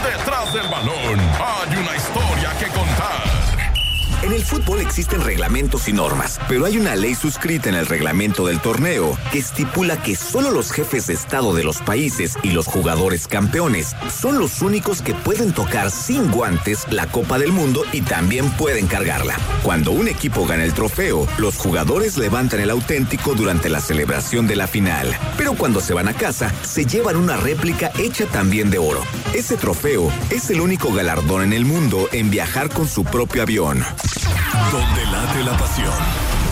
Detrás del balón hay una historia que contar. En el fútbol existen reglamentos y normas, pero hay una ley suscrita en el reglamento del torneo que estipula que solo los jefes de estado de los países y los jugadores campeones son los únicos que pueden tocar sin guantes la Copa del Mundo y también pueden cargarla. Cuando un equipo gana el trofeo, los jugadores levantan el auténtico durante la celebración de la final, pero cuando se van a casa, se llevan una réplica hecha también de oro. Ese trofeo es el único galardón en el mundo en viajar con su propio avión. Donde late la pasión.